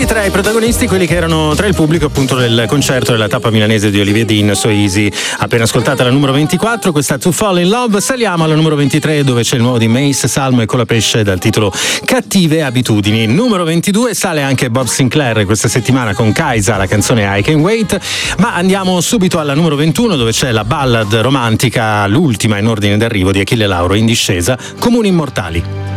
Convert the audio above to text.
23 i protagonisti, quelli che erano tra il pubblico appunto del concerto della tappa milanese di Olivia Dean, So Easy. Appena ascoltata la numero 24, questa To Fall in Love. Saliamo alla numero 23 dove c'è il nuovo di Mace, Salmo e Colapesce dal titolo Cattive Abitudini. Numero 22 sale anche Bob Sinclair questa settimana con Kaisa, la canzone I Can Wait. Ma andiamo subito alla numero 21 dove c'è la ballad romantica, l'ultima in ordine d'arrivo di Achille Lauro, in discesa, Comuni Immortali.